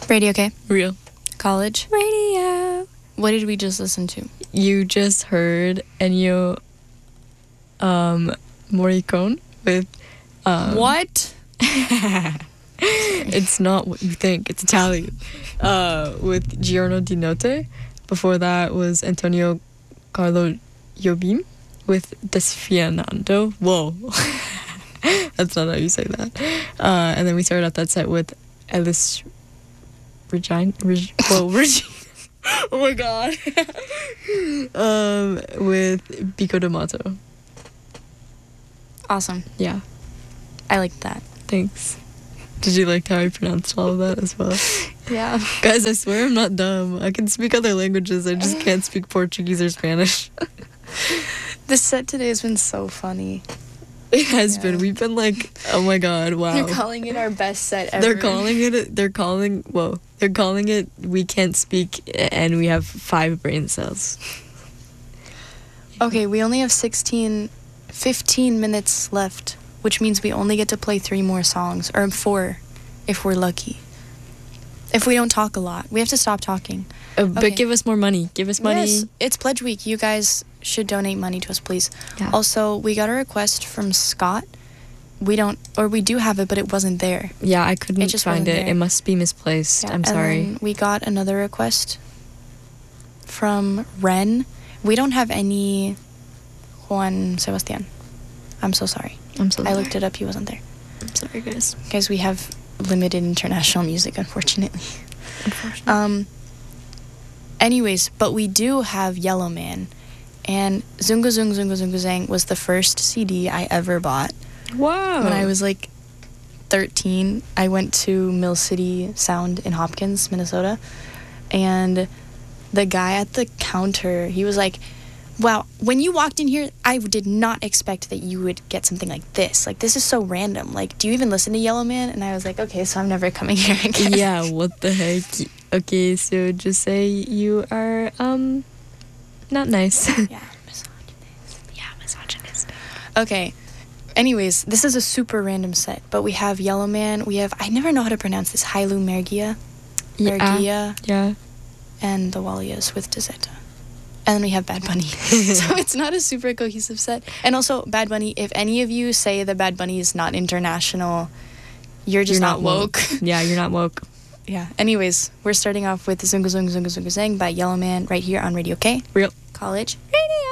Radio K. Real. College. Radio. What did we just listen to? You just heard Ennio Morricone with... What? It's not what you think. It's Italian. With Giorno di Notte. Before that was Antonio Carlo Jobim with Desfianando. Whoa. That's not how you say that. And then we started out that set with Elis Regina. Regina. Oh my god. With Pico de Mato. Awesome. Yeah. I like that. Thanks. Did you like how I pronounced all of that as well? Yeah. Guys, I swear I'm not dumb. I can speak other languages. I just can't speak Portuguese or Spanish. This set today has been so funny. It has been. We've been like, oh my god, wow. They're calling it our best set ever. They're calling it we can't speak and we have 5 brain cells. Okay, we only have 15 minutes left, which means we only get to play 3 more songs, or 4 if we're lucky. If we don't talk a lot, we have to stop talking. But give us more money. Give us money. Yes, it's Pledge Week. You guys should donate money to us, please. Yeah. Also, we got a request from Scott. We do have it, but it wasn't there. Yeah, I couldn't just find wasn't it. there. It must be misplaced. Yeah, I'm sorry. And then we got another request from Ren. We don't have any Juan Sebastian. I'm so sorry. I'm so sorry. I looked it up. He wasn't there. I'm sorry, guys. Guys, we have limited international music, unfortunately. Anyways, but we do have Yellow Man. And Zunga Zung Zunga Zunga Zang was the first CD I ever bought. Wow. When I was like 13, I went to Mill City Sound in Hopkins, Minnesota. And the guy at the counter, he was like, wow, when you walked in here, I did not expect that you would get something like this. Like, this is so random. Like, do you even listen to Yellow Man? And I was like, okay, so I'm never coming here again. Yeah, what the heck? Okay, so just say you are, not nice. Yeah, misogynist. Okay. Anyways, this is a super random set, but we have Yellow Man. We have, I never know how to pronounce this, Hailu Mergia. Mergia. Yeah. And the Wallias with Dezeta. And then we have Bad Bunny. So it's not a super cohesive set. And also, Bad Bunny, if any of you say that Bad Bunny is not international, you're just not woke. Yeah, you're not woke. Yeah. Anyways, we're starting off with Zunga Zung Zunga Zunga Zang by Yellow Man right here on Radio K. Real. College Radio.